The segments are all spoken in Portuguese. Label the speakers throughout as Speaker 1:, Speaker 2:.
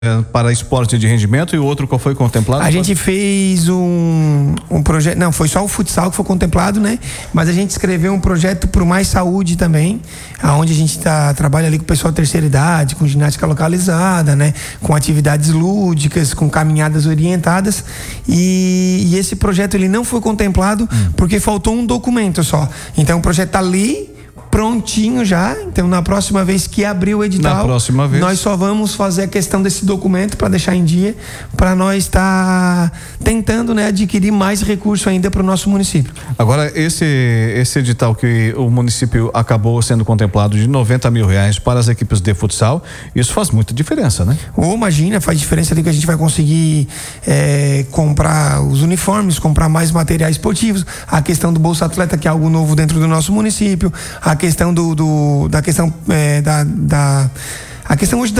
Speaker 1: para esporte de rendimento, e o outro qual foi contemplado?
Speaker 2: A gente fez um projeto, não, foi só o futsal que foi contemplado, né? Mas a gente escreveu um projeto pro Mais Saúde também, aonde a gente trabalha ali com o pessoal da terceira idade, com ginástica localizada, né? Com atividades lúdicas, com caminhadas orientadas, e esse projeto ele não foi contemplado porque faltou um documento só. Então o projeto tá ali prontinho já, então na próxima vez que abrir o edital, nós só vamos fazer a questão desse documento para deixar em dia, para nós estar tentando, né, adquirir mais recurso ainda para o nosso município.
Speaker 1: Agora, esse edital que o município acabou sendo contemplado de R$90 mil para as equipes de futsal, isso faz muita diferença, né?
Speaker 2: Imagina, faz diferença ali que a gente vai conseguir comprar os uniformes, comprar mais materiais esportivos, a questão do Bolsa Atleta, que é algo novo dentro do nosso município, a questão a questão hoje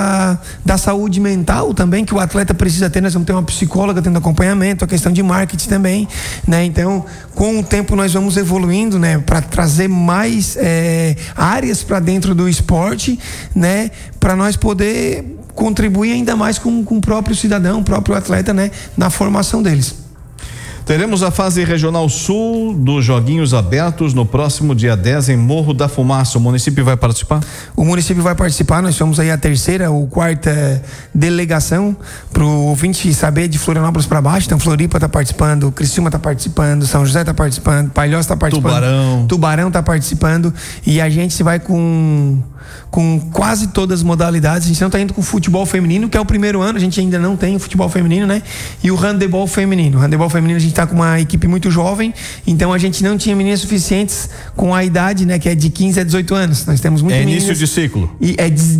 Speaker 2: da saúde mental também, que o atleta precisa ter. Nós vamos ter uma psicóloga tendo acompanhamento, a questão de marketing também, né? Então, com o tempo nós vamos evoluindo, né? Para trazer mais áreas para dentro do esporte, né? Para nós poder contribuir ainda mais com o próprio cidadão, o próprio atleta, né? Na formação deles.
Speaker 1: Teremos a fase regional sul dos Joguinhos Abertos no próximo dia 10 em Morro da Fumaça. O município vai participar?
Speaker 2: O município vai participar, nós somos aí a terceira ou quarta delegação para o ouvinte saber, de Florianópolis para baixo. Então Floripa está participando, Criciúma está participando, São José está participando, Palhoça está participando, Tubarão está participando, e a gente vai com quase todas as modalidades. A gente não está indo com futebol feminino, que é o primeiro ano, a gente ainda não tem o futebol feminino, né? E o handebol feminino. O handebol feminino a gente está com uma equipe muito jovem, então a gente não tinha meninas suficientes com a idade, né? Que é de 15 a 18 anos. Nós temos muitas meninas.
Speaker 1: É início de ciclo.
Speaker 2: E é de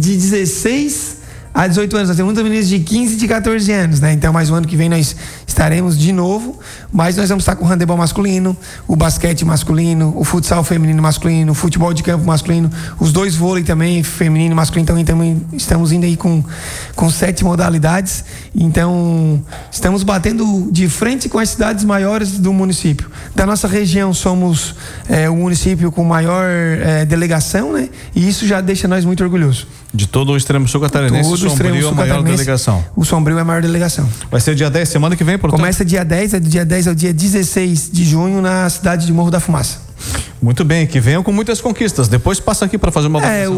Speaker 2: 16 a 18 anos. Nós temos muitas meninas de 15 e de 14 anos, né? Então, mais um ano que vem nós estaremos de novo, mas nós vamos estar com o handebol masculino, o basquete masculino, o futsal feminino masculino, o futebol de campo masculino, os dois vôlei também, feminino e masculino. Então, estamos indo aí com 7 modalidades. Então, estamos batendo de frente com as cidades maiores do município. Da nossa região, somos o município com maior delegação, né? E isso já deixa nós muito orgulhosos.
Speaker 1: De todo o extremo sul catarinense, o Sombrio é a maior delegação.
Speaker 2: O Sombrio é a maior delegação.
Speaker 1: Vai ser dia 10, semana que vem, portanto?
Speaker 2: Começa dia 10, do dia 10 ao dia 16 de junho, na cidade de Morro da Fumaça.
Speaker 1: Muito bem, que venham com muitas conquistas. Depois passa aqui para fazer uma votação.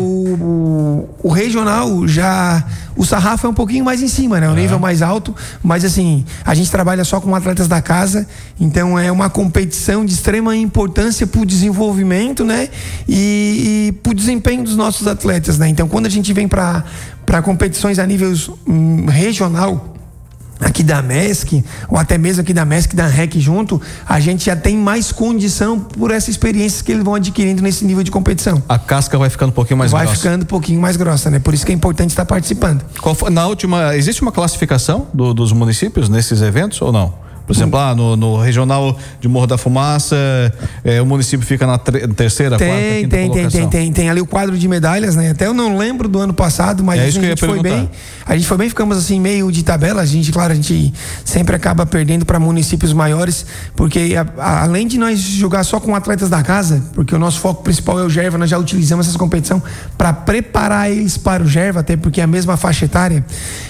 Speaker 2: O regional já, o sarrafo é um pouquinho mais em cima, né? O nível mais alto, mas assim, a gente trabalha só com atletas da casa, então é uma competição de extrema importância para o desenvolvimento, né? E para o desempenho dos nossos atletas, né? Então, quando a gente vem para competições a nível regional, aqui da MESC, ou até mesmo aqui da MESC, da REC junto, a gente já tem mais condição por essa experiência que eles vão adquirindo nesse nível de competição.
Speaker 1: A casca vai ficando um pouquinho mais grossa.
Speaker 2: Vai ficando um pouquinho mais grossa, né? Por isso que é importante estar participando.
Speaker 1: Existe uma classificação dos municípios nesses eventos ou não? Por exemplo, no regional de Morro da Fumaça, o município fica na terceira, quarta, quinta colocação.
Speaker 2: Tem ali o quadro de medalhas, né? Até eu não lembro do ano passado, mas a gente foi bem. A gente foi bem, ficamos assim meio de tabela. A gente sempre acaba perdendo para municípios maiores, porque além de nós jogar só com atletas da casa, porque o nosso foco principal é o Gerva, nós já utilizamos essa competição para preparar eles para o Gerva, até porque é a mesma faixa etária.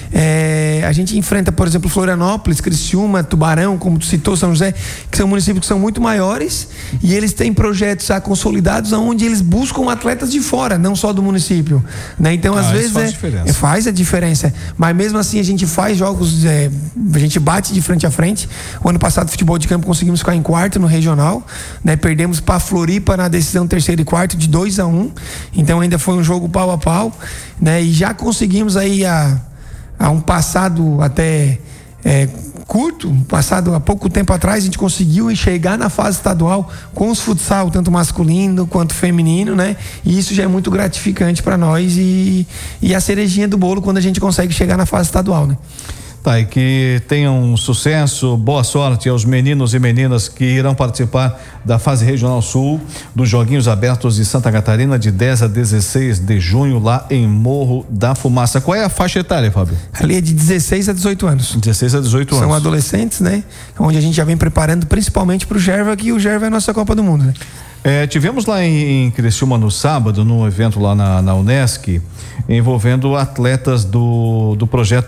Speaker 2: A gente enfrenta, por exemplo, Florianópolis, Criciúma, Tubarão, como tu citou, São José, que são municípios que são muito maiores, e eles têm projetos já consolidados onde eles buscam atletas de fora, não só do município, né? Então, às vezes faz a diferença, mas mesmo assim a gente faz jogos, a gente bate de frente a frente. O ano passado, futebol de campo, conseguimos ficar em quarto no regional, né? Perdemos para Floripa na decisão terceiro e quarto de 2-1, então ainda foi um jogo pau a pau, né? E já conseguimos aí há um passado até curto, passado há pouco tempo atrás, a gente conseguiu chegar na fase estadual com os futsal, tanto masculino quanto feminino, né? E isso já é muito gratificante para nós e a cerejinha do bolo quando a gente consegue chegar na fase estadual, né?
Speaker 1: Tá, e que tenham sucesso, boa sorte aos meninos e meninas que irão participar da fase regional sul dos Joguinhos Abertos de Santa Catarina de 10 a 16 de junho lá em Morro da Fumaça. Qual é a faixa etária, Fábio?
Speaker 2: Ali é de 16 a 18 anos.
Speaker 1: 16 a 18 anos.
Speaker 2: São adolescentes, né? Onde a gente já vem preparando principalmente para o Gerva, que o Gerva é a nossa Copa do Mundo, né?
Speaker 1: Tivemos lá em Criciúma no sábado, num evento lá na Unesc, envolvendo atletas do projeto